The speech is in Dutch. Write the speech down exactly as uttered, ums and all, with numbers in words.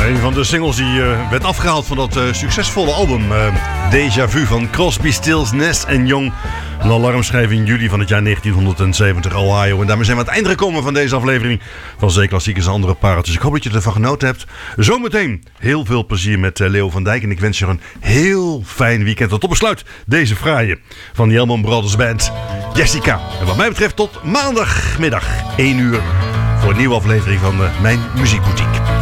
Een van de singles die uh, werd afgehaald van dat uh, succesvolle album uh, Déjà Vu van Crosby, Stills, Nash en Young. Een alarmschijf in juli van het jaar negentienhonderdzeventig, Ohio. En daarmee zijn we aan het eind gekomen van deze aflevering van Zeeklassiekers en andere pareltjes. Ik hoop dat je ervan genoten hebt. Zometeen heel veel plezier met uh, Leo van Dijk. En ik wens je een heel fijn weekend. Tot op besluit deze fraaie van de Allman Brothers Band, Jessica. En wat mij betreft tot maandagmiddag één uur voor een nieuwe aflevering van uh, Mijn Muziekboutique.